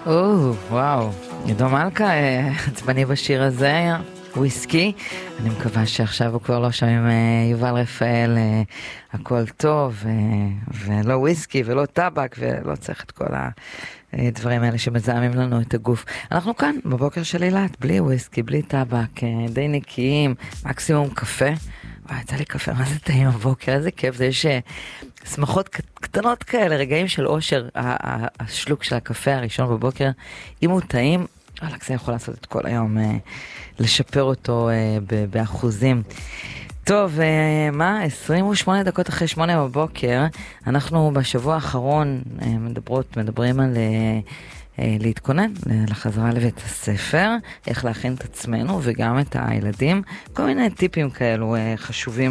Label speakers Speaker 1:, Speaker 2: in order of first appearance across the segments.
Speaker 1: וואו, עידו מלכה עצבני בשיר הזה, וויסקי. אני מקווה שעכשיו הוא כבר לא שם עם יובל רפאל, הכל טוב, ולא וויסקי ולא טבק, ולא צריך את כל הדברים האלה שמזהמים לנו את הגוף. אנחנו כאן בבוקר של אילת, בלי וויסקי, בלי טבק, די נקיים, מקסימום קפה. וואי, יצא לי קפה, מה זה טעים הבוקר, איזה כיף, זה יש שמחות קטנות כאלה, רגעים של אושר, השלוק של הקפה הראשון בבוקר, אם הוא טעים, וואלק, זה יכול לעשות את כל היום, לשפר אותו באחוזים. טוב, 28 דקות אחרי 8 בבוקר, אנחנו בשבוע האחרון מדברים על להתכונן לחזרה לבית הספר, איך להכין את עצמנו וגם את הילדים, כל מיני טיפים כאלו חשובים.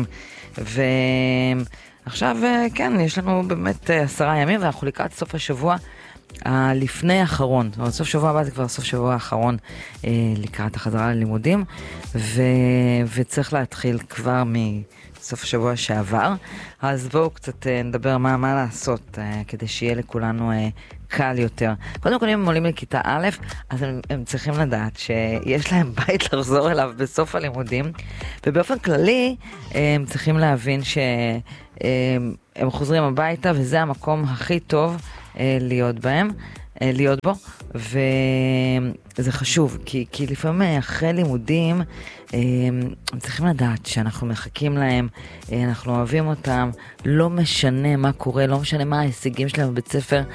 Speaker 1: ועכשיו, כן, יש לנו באמת 10 ימים, ואנחנו לקראת סוף השבוע לפני האחרון. זאת אומרת, סוף שבוע הבא זה כבר סוף שבוע האחרון לקראת החזרה ללימודים, וצריך להתחיל כבר מסוף השבוע שעבר. אז בואו קצת נדבר מה לעשות כדי שיהיה לכולנו קל יותר. קודם כל, אם הם עולים לכיתה א', אז הם צריכים לדעת שיש להם בית לחזור אליו בסוף הלימודים, ובאופן כללי הם צריכים להבין שהם חוזרים הביתה, וזה המקום הכי טוב להיות בו, וזה חשוב, כי לפעמים אחרי לימודים הם צריכים לדעת שאנחנו מחכים להם, אנחנו אוהבים אותם, לא משנה מה קורה, לא משנה מה ההישגים שלהם בבית ספר,